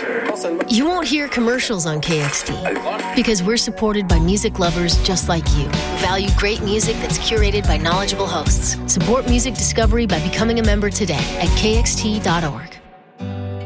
You won't hear commercials on KXT because we're supported by music lovers just like you who value great music that's curated by knowledgeable hosts. Support music discovery by becoming a member today at kxt.org.